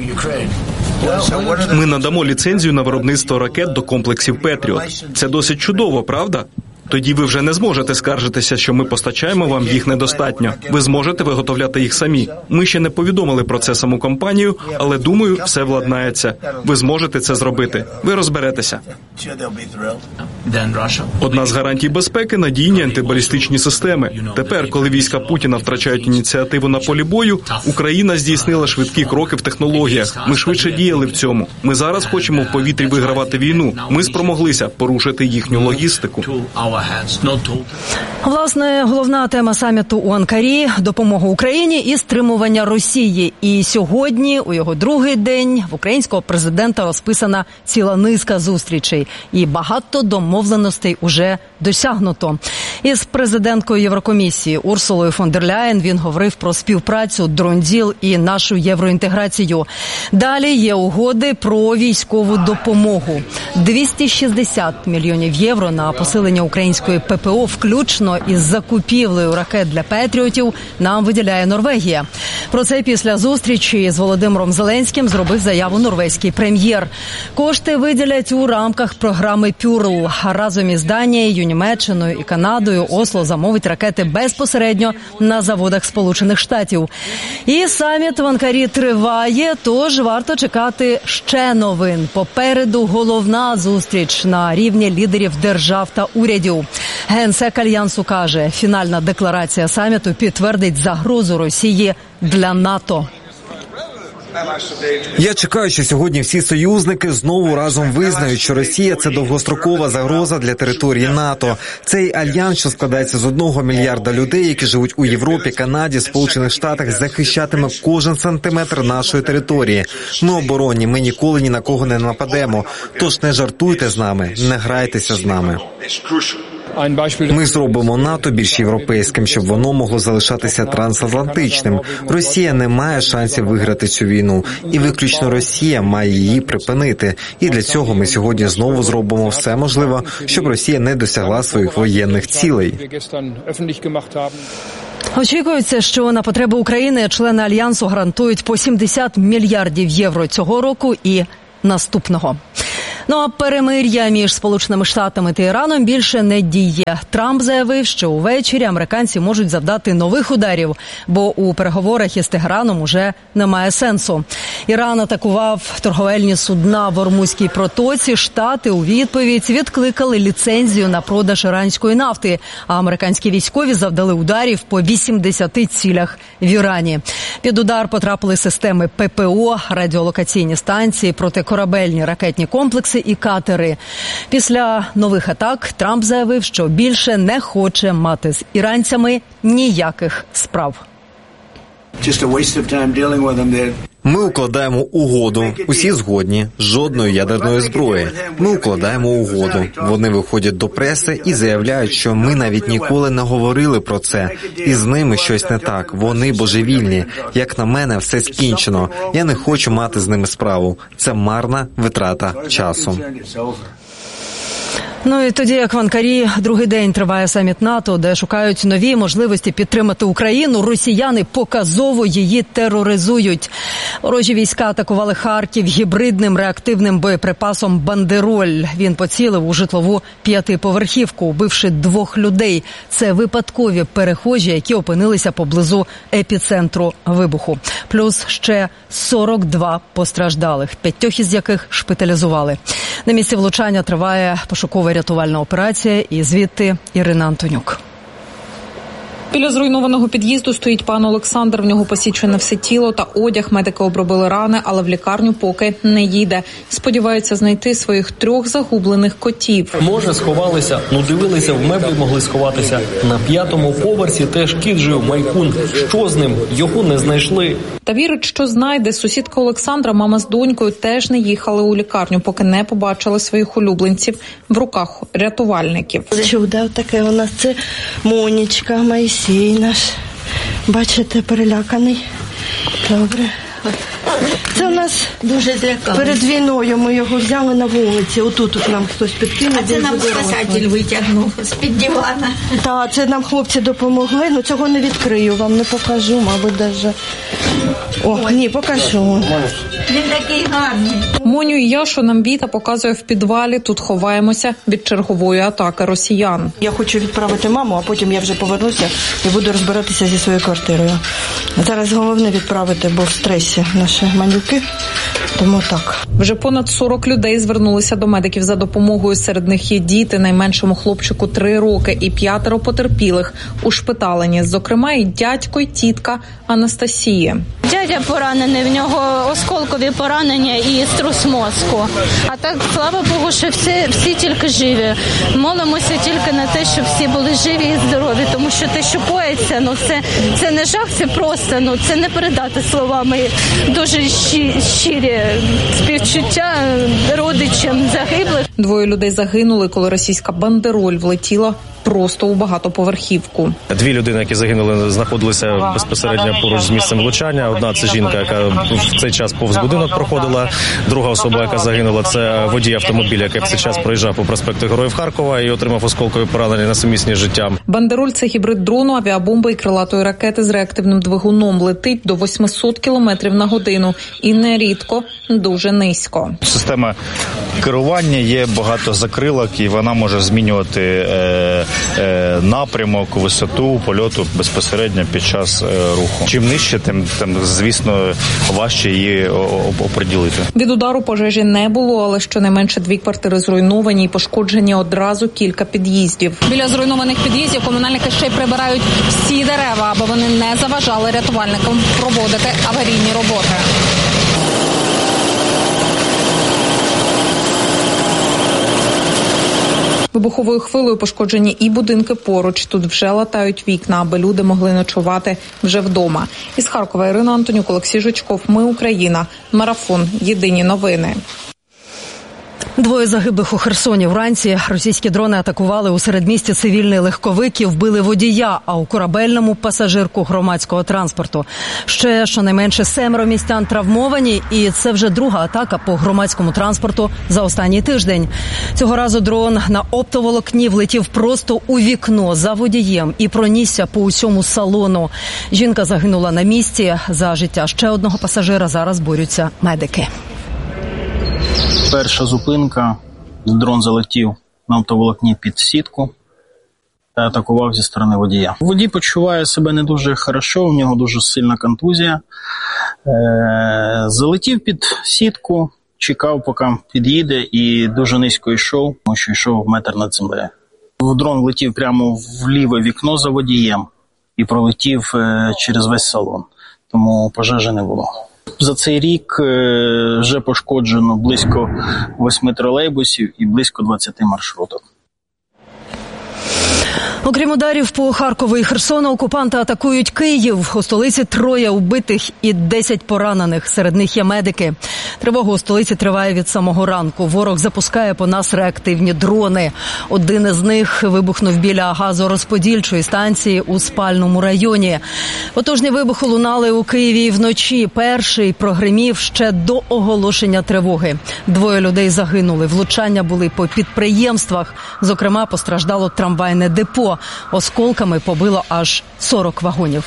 Ми надамо ліцензію на виробництво ракет до комплексів Петріот. Це досить чудово, правда? Тоді ви вже не зможете скаржитися, що ми постачаємо вам їх недостатньо. Ви зможете виготовляти їх самі. Ми ще не повідомили про це саму компанію, але, думаю, все владнається. Ви зможете це зробити. Ви розберетеся. Одна з гарантій безпеки – надійні антибалістичні системи. Тепер, коли війська Путіна втрачають ініціативу на полі бою, Україна здійснила швидкі кроки в технологіях. Ми швидше діяли в цьому. Ми зараз хочемо в повітрі вигравати війну. Ми спромоглися порушити їхню логістику. Власне, головна тема саміту у Анкарі – допомога Україні і стримування Росії. І сьогодні, у його другий день, в українського президента розписана ціла низка зустрічей. І багато домовленостей уже досягнуто. Із президенткою Єврокомісії Урсулою фон дер Ляєн він говорив про співпрацю, дронділ і нашу євроінтеграцію. Далі є угоди про військову допомогу. двісті шістдесят мільйонів євро на посилення української ППО, включно із закупівлею ракет для Петріотів, нам виділяє Норвегія. Про це після зустрічі з Володимиром Зеленським зробив заяву норвезький прем'єр. Кошти виділять у рамках програми «Пюрл». Разом із Данією, Німеччиною і Канадою Осло замовить ракети безпосередньо на заводах Сполучених Штатів. І саміт в Анкарі триває, тож варто чекати ще новин. Попереду головна зустріч на рівні лідерів держав та урядів. Генсек Альянсу каже, фінальна декларація саміту підтвердить загрозу Росії для НАТО. Я чекаю, що сьогодні всі союзники знову разом визнають, що Росія – це довгострокова загроза для території НАТО. Цей альянс, що складається з одного мільярда людей, які живуть у Європі, Канаді, Сполучених Штатах, захищатиме кожен сантиметр нашої території. Ми оборонні, ми ніколи ні на кого не нападемо. Тож не жартуйте з нами, не грайтеся з нами. Ми зробимо НАТО більш європейським, щоб воно могло залишатися трансатлантичним. Росія не має шансів виграти цю війну, і виключно Росія має її припинити. І для цього ми сьогодні знову зробимо все можливе, щоб Росія не досягла своїх воєнних цілей. Очікується, що на потреби України члени Альянсу гарантують по сімдесят мільярдів євро цього року і наступного. Ну а перемир'я між Сполученими Штатами та Іраном більше не діє. Трамп заявив, що увечері американці можуть завдати нових ударів, бо у переговорах із Тегераном уже немає сенсу. Іран атакував торговельні судна в Ормузькій протоці. Штати у відповідь відкликали ліцензію на продаж іранської нафти, а американські військові завдали ударів по вісімдесяти цілях в Ірані. Під удар потрапили системи ППО, радіолокаційні станції, протикорабельні ракетні комплекси і катери. Після нових атак Трамп заявив, що більше не хоче мати з іранцями ніяких справ. Ми укладаємо угоду. Усі згодні. Жодної ядерної зброї. Ми укладаємо угоду. Вони виходять до преси і заявляють, що ми навіть ніколи не говорили про це. І з ними щось не так. Вони божевільні. Як на мене, все скінчено. Я не хочу мати з ними справу. Це марна витрата часу. Ну і тоді, як в Анкарі, другий день триває саміт НАТО, де шукають нові можливості підтримати Україну. Росіяни показово її тероризують. Ворожі війська атакували Харків гібридним реактивним боєприпасом «Бандероль». Він поцілив у житлову п'ятиповерхівку, убивши двох людей. Це випадкові перехожі, які опинилися поблизу епіцентру вибуху. Плюс ще сорок два постраждалих, п'ятьох із яких шпиталізували. На місці влучання триває пошукова рятувальна операція, і звідти Ірина Антонюк. Біля зруйнованого під'їзду стоїть пан Олександр. В нього посічене все тіло та одяг. Медики обробили рани, але в лікарню поки не їде. Сподівається знайти своїх трьох загублених котів. Може, сховалися. Ну, дивилися, в меблі могли сховатися. На п'ятому поверсі теж кіт жив, Майкун. Що з ним? Його не знайшли. Та вірить, що знайде. Сусідка Олександра, мама з донькою, теж не їхали у лікарню, поки не побачили своїх улюбленців в руках рятувальників. Чудо таке у нас, це Монічка, Моїсій наш. Бачите, переляканий. Добре. Це у нас дуже злякали. Перед війною ми його взяли на вулиці. Отут тут нам хтось підкинув. А це нам спасатель витягнув з-під дивана. Так, це нам хлопці допомогли. Ну цього не відкрию, вам не покажу, мабуть, даже. О, ні, покажу. Він такий гарний. Моню і Яшу нам Віта показує в підвалі. Тут ховаємося від чергової атаки росіян. Я хочу відправити маму, а потім я вже повернуся і буду розбиратися зі своєю квартирою. Зараз головне відправити, бо в стресі наші манюки. Тому так. Вже понад сорок людей звернулися до медиків за допомогою. Серед них є діти, найменшому хлопчику три роки і п'ятеро потерпілих ушпиталені. Зокрема, і дядько, і тітка Анастасії. Дядя поранений, в нього осколкові поранення і струс мозку. А так, слава Богу, що всі, всі тільки живі. Молимося тільки на те, щоб всі були живі і здорові, тому що те, що коїться, ну це, це не жах, це просто, ну це не передати словами. Дуже щирі, щирі співчуття родичам загиблих. Двоє людей загинули, коли російська бандероль влетіла просто у багатоповерхівку. Дві людини, які загинули, знаходилися безпосередньо поруч з місцем влучання. Одна – це жінка, яка в цей час повз будинок проходила. Друга особа, яка загинула, це водій автомобіля, який в цей час проїжджав по проспекту Героїв Харкова і отримав осколкові поранення несумісні з життям. Бандероль – це гібрид дрону, авіабомби і крилатої ракети з реактивним двигуном. Летить до вісімсот кілометрів на годину і нерідко дуже низько. Система керування є багато закрилок, і вона може змінювати е, е, напрямок, висоту польоту безпосередньо під час е, руху. Чим нижче, тим, тим, звісно, важче її оприділити. Від удару пожежі не було, але щонайменше дві квартири зруйновані і пошкоджені одразу кілька під'їздів. Біля зруйнованих під'їздів комунальники ще й прибирають всі дерева, аби вони не заважали рятувальникам проводити аварійні роботи. Вибуховою хвилею пошкоджені і будинки поруч. Тут вже латають вікна, аби люди могли ночувати вже вдома. Із Харкова Ірина Антонюк, Олексій Жучков. Ми Україна. Марафон. Єдині новини. Двоє загиблих у Херсоні. Вранці російські дрони атакували у середмісті цивільний легковик і вбили водія, а у корабельному – пасажирку громадського транспорту. Ще щонайменше семеро містян травмовані, і це вже друга атака по громадському транспорту за останній тиждень. Цього разу дрон на оптоволокні влетів просто у вікно за водієм і пронісся по усьому салону. Жінка загинула на місці. За життя ще одного пасажира зараз борються медики. Перша зупинка, дрон залетів на оптоволокні під сітку та атакував зі сторони водія. Водій почуває себе не дуже хорошо, в нього дуже сильна контузія. Е- залетів під сітку, чекав, поки під'їде, і дуже низько йшов, тому що йшов метр над землею. Дрон влетів прямо в ліве вікно за водієм і пролетів е- через весь салон, тому пожежі не було. За цей рік вже пошкоджено близько восьми тролейбусів і близько двадцяти маршруток. Окрім ударів по Харкову і Херсону, окупанти атакують Київ. У столиці троє вбитих і десять поранених. Серед них є медики. Тривога у столиці триває від самого ранку. Ворог запускає по нас реактивні дрони. Один із них вибухнув біля газорозподільчої станції у Спальному районі. Потужні вибухи лунали у Києві і вночі. Перший прогримів ще до оголошення тривоги. Двоє людей загинули. Влучання були по підприємствах. Зокрема, постраждало трамвайне депо. Осколками побило аж сорок вагонів.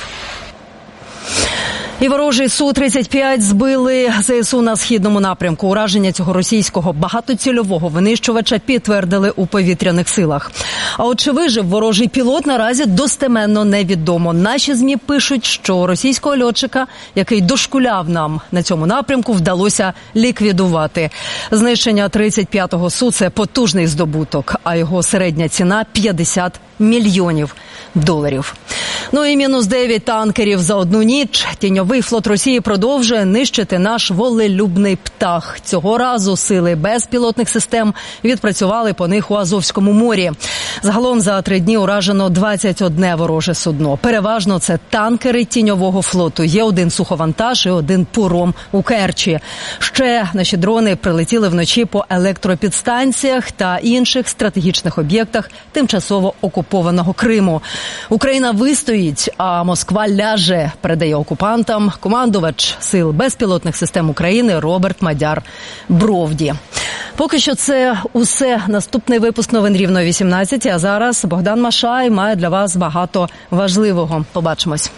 І ворожий Су тридцять п'ять збили ЗСУ на східному напрямку. Ураження цього російського багатоцільового винищувача підтвердили у повітряних силах. А от чи вижив ворожий пілот, наразі достеменно невідомо. Наші ЗМІ пишуть, що російського льотчика, який дошкуляв нам на цьому напрямку, вдалося ліквідувати. Знищення тридцять п'ятого Су – це потужний здобуток, а його середня ціна – п'ятдесят мільйонів доларів. Ну і мінус дев'ять танкерів за одну ніч. Тіньовий флот Росії продовжує нищити наш волелюбний птах. Цього разу сили безпілотних систем відпрацювали по них у Азовському морі. Загалом за три дні уражено двадцять одне вороже судно. Переважно це танкери тіньового флоту. Є один суховантаж і один паром у Керчі. Ще наші дрони прилетіли вночі по електропідстанціях та інших стратегічних об'єктах тимчасово окупованого Криму. Україна вистоїть, а Москва ляже, передає окупантам командувач Сил безпілотних систем України Роберт Мадяр-Бровді. Поки що це усе. Наступний випуск новин рівно о вісімнадцятій, а зараз Богдан Машай має для вас багато важливого. Побачимось.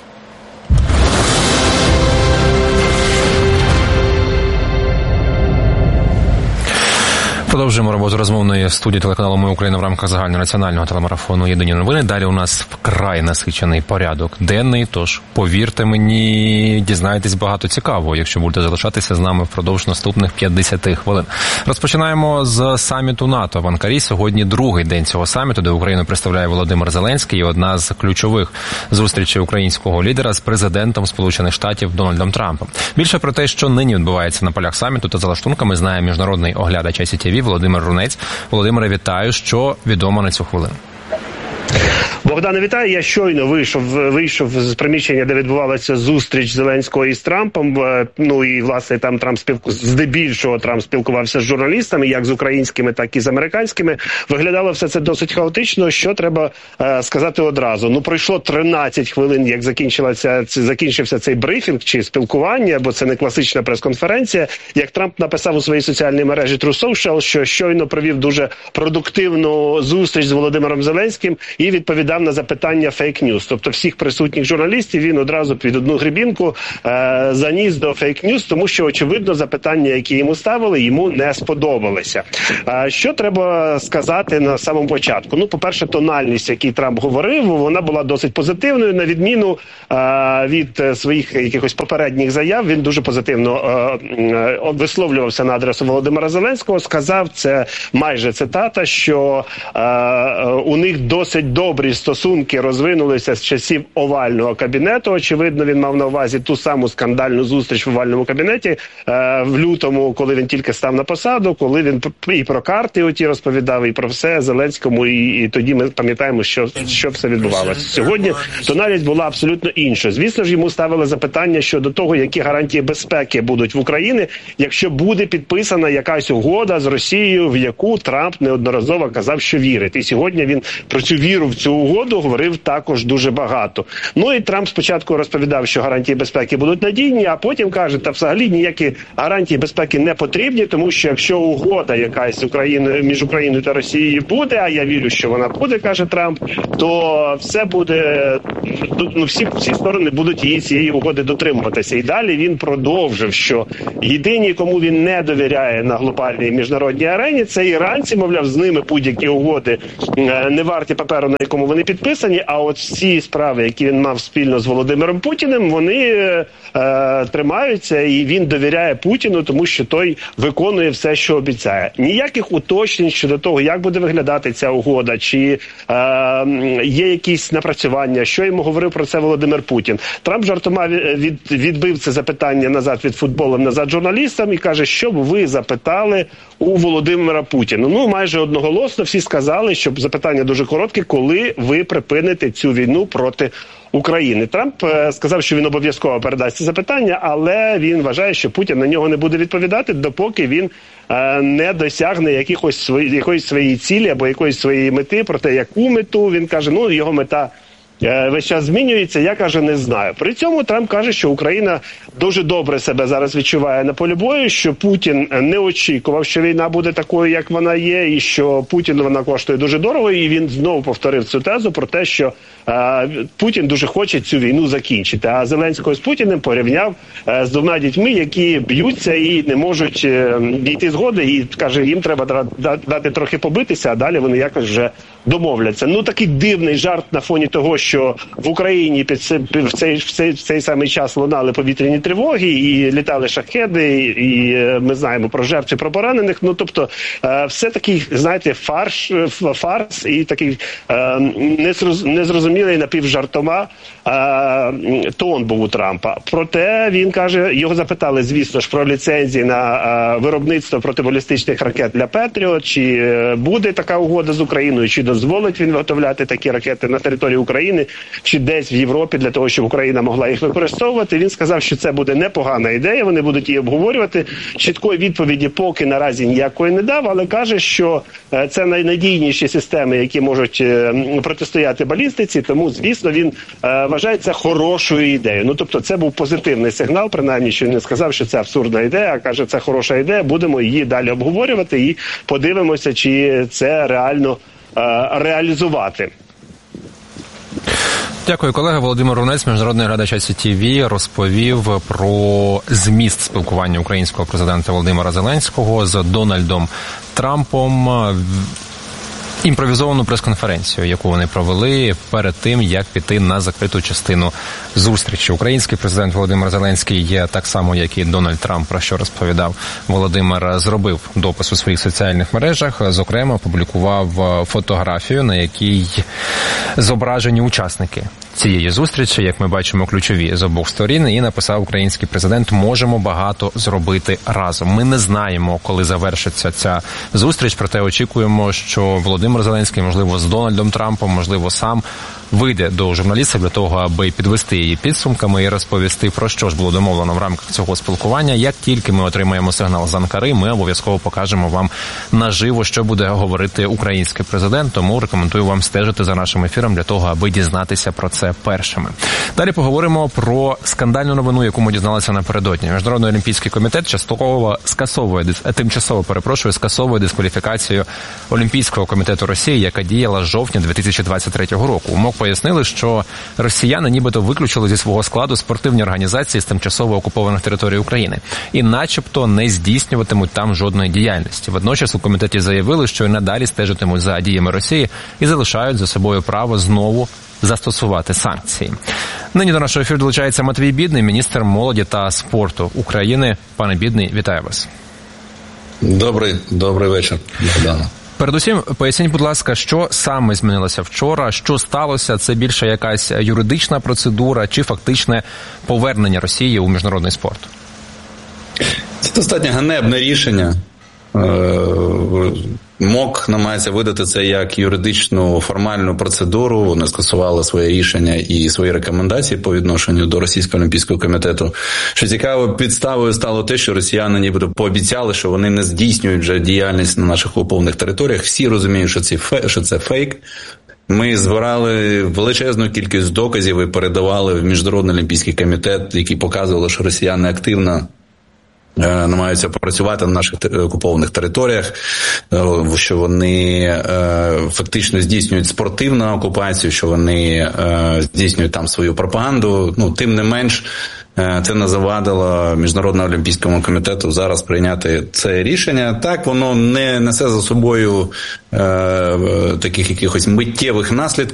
Продовжуємо роботу розмовної студії телеканалу «Ми Україна» в рамках загальнонаціонального телемарафону «Єдині новини». Далі у нас вкрай насичений порядок денний, тож повірте мені, дізнаєтесь багато цікавого, якщо будете залишатися з нами впродовж наступних п'ятдесят хвилин. Розпочинаємо з саміту НАТО в Анкарі. Сьогодні другий день цього саміту, де Україну представляє Володимир Зеленський, і одна з ключових зустрічей українського лідера з президентом Сполучених Штатів Дональдом Трампом. Більше про те, що нині відбувається на полях саміту та за лаштунками, знає міжнародний оглядач ай сі ті ві Володимир Рунець. Володимире, вітаю. Що відомо на цю хвилину? Богдане, вітаю. Я щойно вийшов, вийшов з приміщення, де відбувалася зустріч Зеленського із Трампом. Ну і, власне, там Трамп спілку... здебільшого Трамп спілкувався з журналістами, як з українськими, так і з американськими. Виглядало все це досить хаотично, що треба е, сказати одразу. Ну, пройшло тринадцять хвилин, як закінчилася, закінчився цей брифінг чи спілкування, бо це не класична прес-конференція. Як Трамп написав у своїй соціальній мережі True Social, що щойно провів дуже продуктивну зустріч з Володимиром Зеленським і відповідав на запитання фейк-ньюс. Тобто всіх присутніх журналістів він одразу під одну грибінку е, заніс до фейк-ньюс, тому що, очевидно, запитання, які йому ставили, йому не сподобалися. Е, що треба сказати на самому початку? Ну, по-перше, тональність, який Трамп говорив, вона була досить позитивною, на відміну е, від своїх якихось попередніх заяв. Він дуже позитивно е, е, висловлювався на адресу Володимира Зеленського, сказав, це майже цитата, що е, у них досить добрі стосунки розвинулися з часів овального кабінету. Очевидно, він мав на увазі ту саму скандальну зустріч в овальному кабінеті в лютому, коли він тільки став на посаду, коли він і про карти оті розповідав, і про все Зеленському, і, і тоді ми пам'ятаємо, що, що все відбувалося. Сьогодні тональність була абсолютно інша. Звісно ж, йому ставили запитання щодо того, які гарантії безпеки будуть в Україні, якщо буде підписана якась угода з Росією, в яку Трамп неодноразово казав, що вірить. І сьогодні він про цю віру в цю угоду говорив також дуже багато. Ну і Трамп спочатку розповідав, що гарантії безпеки будуть надійні, а потім каже, та взагалі ніякі гарантії безпеки не потрібні, тому що якщо угода якась Україною, між Україною та Росією буде, а я вірю, що вона буде, каже Трамп, то все буде, ну всі, всі сторони будуть її цієї угоди дотримуватися. І далі він продовжив, що єдині, кому він не довіряє на глобальній міжнародній арені, це іранці, мовляв, з ними будь-які угоди не варті паперу, на якому вони підписані, а от всі справи, які він мав спільно з Володимиром Путіним, вони е, тримаються, і він довіряє Путіну, тому що той виконує все, що обіцяє. Ніяких уточнень щодо того, як буде виглядати ця угода, чи е, є якісь напрацювання, що йому говорив про це Володимир Путін. Трамп жартома від, відбив це запитання назад від футболом, назад журналістам і каже, що б ви запитали у Володимира Путіна. Ну, майже одноголосно всі сказали, що запитання дуже коротке, коли ви припините цю війну проти України. Трамп е, сказав, що він обов'язково передасть це запитання, але він вважає, що Путін на нього не буде відповідати, допоки він е, не досягне якихось свої, якоїсь своєї цілі або якоїсь своєї мети. Про те, яку мету, він каже, ну, його мета е, весь час змінюється, я, каже, не знаю. При цьому Трамп каже, що Україна дуже добре себе зараз відчуває на полі бою, що Путін не очікував, що війна буде такою, як вона є, і що Путіну вона коштує дуже дорого, і він знову повторив цю тезу про те, що е, Путін дуже хоче цю війну закінчити. А Зеленського з Путіним порівняв е, з двома дітьми, які б'ються і не можуть е, дійти згоди, і каже, їм треба дати трохи побитися, а далі вони якось вже домовляться. Ну, такий дивний жарт на фоні того, що в Україні під цей, в, цей, в, цей, в цей самий час лунали повітряні тривоги і літали шахеди, і ми знаємо про жертв і про поранених. Ну, тобто, все такий, знаєте, фарш, фарс і такий незрозумілий напівжартома тон був у Трампа. Проте він каже, його запитали, звісно ж, про ліцензії на виробництво протибалістичних ракет для Петріот, чи буде така угода з Україною, чи дозволить він виготовляти такі ракети на території України, чи десь в Європі, для того, щоб Україна могла їх використовувати. Він сказав, що це буде непогана ідея, вони будуть її обговорювати. Чіткої відповіді поки наразі ніякої не дав, але каже, що це найнадійніші системи, які можуть протистояти балістиці, тому, звісно, він вважає це хорошою ідеєю. Ну, тобто, це був позитивний сигнал, принаймні, що він не сказав, що це абсурдна ідея, а каже, це хороша ідея, будемо її далі обговорювати і подивимося, чи це реально е, реалізувати. Дякую, колеги. Володимир Рунець, міжнародний глядач ай сі ті ві, розповів про зміст спілкування українського президента Володимира Зеленського з Дональдом Трампом. Імпровізовану прес-конференцію, яку вони провели перед тим, як піти на закриту частину зустрічі. Український президент Володимир Зеленський є так само, як і Дональд Трамп, про що розповідав Володимир, зробив допис у своїх соціальних мережах. Зокрема, опублікував фотографію, на якій зображені учасники цієї зустрічі, як ми бачимо, ключові з обох сторін, і написав український президент: «Можемо багато зробити разом». Ми не знаємо, коли завершиться ця зустріч, проте очікуємо, що Володимир Зеленський, можливо, з Дональдом Трампом, можливо, сам вийде до журналістів для того, аби підвести її підсумками і розповісти, про що ж було домовлено в рамках цього спілкування. Як тільки ми отримаємо сигнал з Анкари, ми обов'язково покажемо вам наживо, що буде говорити український президент, тому рекомендую вам стежити за нашим ефіром для того, аби дізнатися про це першими. Далі поговоримо про скандальну новину, яку ми дізналися напередодні. Міжнародний олімпійський комітет частково скасовує, тимчасово, перепрошую, скасовує дискваліфікацію Олімпійського комітету Росії, яка діяла з жовтня дві тисячі двадцять третього року. МОК пояснили, що росіяни нібито виключили зі свого складу спортивні організації з тимчасово окупованих територій України і начебто не здійснюватимуть там жодної діяльності. Водночас у комітеті заявили, що і надалі стежитимуть за діями Росії і залишають за собою право знову застосувати санкції. Нині до нашого ефіру долучається Матвій Бідний, міністр молоді та спорту України. Пане Бідний, вітаю вас. Добрий, добрий вечір, Богдана. Передусім, поясніть, будь ласка, що саме змінилося вчора, що сталося? Це більше якась юридична процедура чи фактичне повернення Росії у міжнародний спорт? Це достатньо ганебне рішення. МОК намагається видати це як юридичну формальну процедуру. Вони скасували своє рішення і свої рекомендації по відношенню до Російського олімпійського комітету. Що цікаво, підставою стало те, що росіяни нібито пообіцяли, що вони не здійснюють вже діяльність на наших окупованих територіях. Всі розуміють, що це, що це фейк. Ми збирали величезну кількість доказів і передавали в Міжнародний олімпійський комітет, який показували, що росіяни активно намагаються працювати на наших окупованих територіях, що вони фактично здійснюють спортивну окупацію, що вони здійснюють там свою пропаганду. Ну, тим не менш, це не завадило Міжнародному олімпійському комітету зараз прийняти це рішення. Так, воно не несе за собою е, таких якихось миттєвих наслідків.